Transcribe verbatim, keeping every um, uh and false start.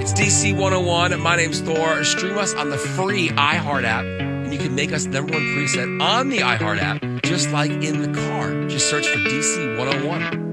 It's D C one oh one. My name's Thor. Stream us on the free iHeart app, and you can make us number one preset on the iHeart app, just like in the car. Just search for D C one oh one.